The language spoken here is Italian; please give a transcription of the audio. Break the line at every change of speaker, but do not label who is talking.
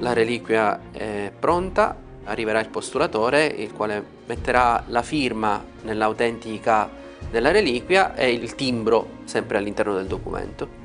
la reliquia è pronta, arriverà il postulatore, il quale metterà la firma nell'autentica della reliquia e il timbro sempre all'interno del documento.